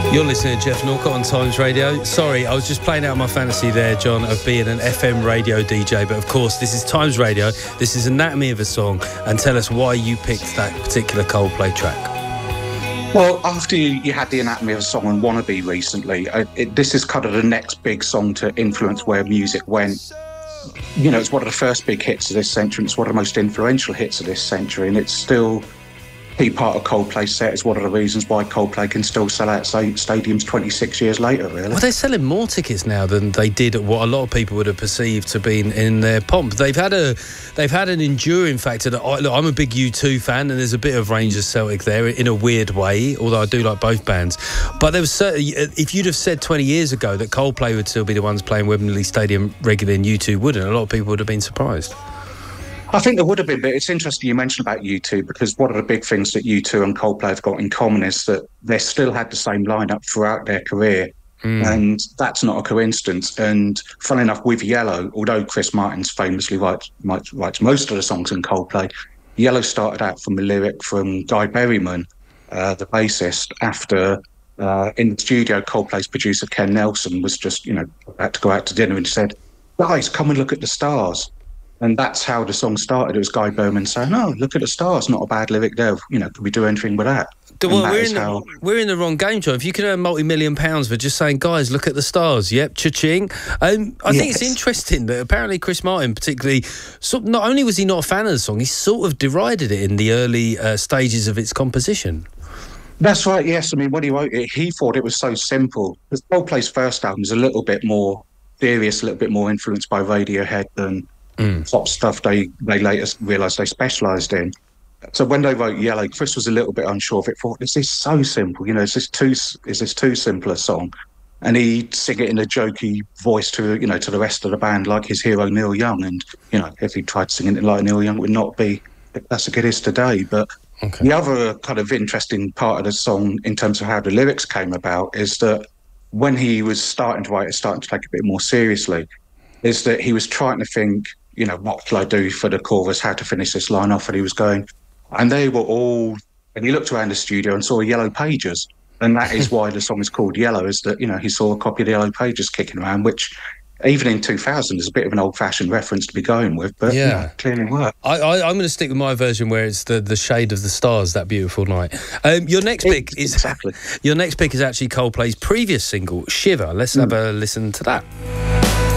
You're listening to Jeff Norcott on Times Radio. Sorry, I was just playing out my fantasy there, John, of being an FM radio DJ. But of course, this is Times Radio. This is Anatomy of a Song. And tell us why you picked that particular Coldplay track. Well, after you had the Anatomy of a Song and Wannabe recently, this is kind of the next big song to influence where music went. You know, it's one of the first big hits of this century. It's one of the most influential hits of this century. And it's still key part of Coldplay's set. Is one of the reasons why Coldplay can still sell out stadiums 26 years later, really. Well, they're selling more tickets now than they did at what a lot of people would have perceived to be in their pomp. They've had an enduring factor. Look, I'm a big U2 fan, and there's a bit of Rangers Celtic there in a weird way, although I do like both bands. But there was certainly, if you'd have said 20 years ago that Coldplay would still be the ones playing Wembley Stadium regularly and U2 wouldn't, a lot of people would have been surprised. I think there would have been, but it's interesting you mentioned about U2, because one of the big things that U2 and Coldplay have got in common is that they still had the same lineup throughout their career. And that's not a coincidence. And funnily enough, with Yellow, although Chris Martin's famously writes most of the songs in Coldplay, Yellow started out from a lyric from Guy Berryman, the bassist, after in the studio, Coldplay's producer Ken Nelson was just, about to go out to dinner and said, "Guys, come and look at the stars." And that's how the song started. It was Guy Berryman saying, "Oh, look at the stars, not a bad lyric there. Could we do anything with that?" Well, we're in the wrong game, John. If you can earn multi-million pounds for just saying, "Guys, look at the stars," yep, cha-ching. I think it's interesting that apparently Chris Martin particularly, not only was he not a fan of the song, he sort of derided it in the early stages of its composition. That's right, yes. I mean, when he wrote it, he thought it was so simple. Because Coldplay's first album is a little bit more serious, a little bit more influenced by Radiohead than pop stuff they later realised they specialised in. So when they wrote Yellow, Chris was a little bit unsure of it. Thought, is this so simple? Is this too simple a song? And he'd sing it in a jokey voice to the rest of the band, like his hero Neil Young. And if he tried singing it like Neil Young, it would not be the classic it is today. But the other kind of interesting part of the song, in terms of how the lyrics came about, is that when he was starting to write it, starting to take it a bit more seriously, is that he was trying to think, what shall I do for the chorus, how to finish this line off, and he was going, and they were all, and he looked around the studio and saw Yellow Pages, and that is why the song is called Yellow, is that, he saw a copy of the Yellow Pages kicking around, which even in 2000 is a bit of an old-fashioned reference to be going with, but clearly worked. I'm going to stick with my version where it's the shade of the stars, That Beautiful Night. Your next pick is actually Coldplay's previous single, Shiver. Let's have a listen to that.